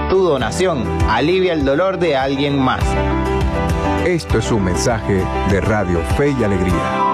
Tu donación alivia el dolor de alguien más. Esto es un mensaje de Radio Fe y Alegría.